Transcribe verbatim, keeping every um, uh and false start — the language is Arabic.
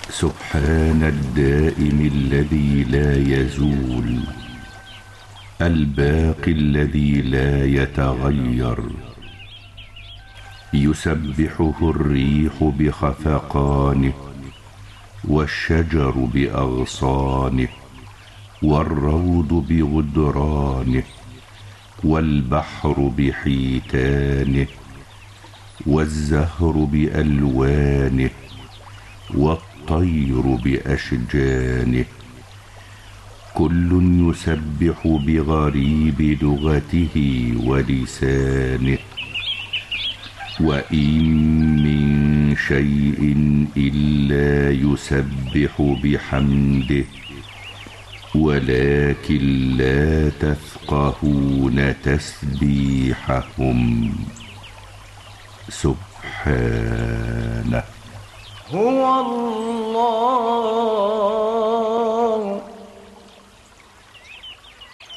سبحان الدائم الذي لا يزول، الباقي الذي لا يتغير، يسبحه الريح بخفقانه، والشجر بأغصانه، والروض بغدرانه، والبحر بحيتانه، والزهر بألوانه، والطير بأشجانه، كل يسبح بغريب لغته ولسانه. وإن من شيء إلا يسبح بحمده ولكن لا تفقهون تسبيحهم. سبحانه. هو الله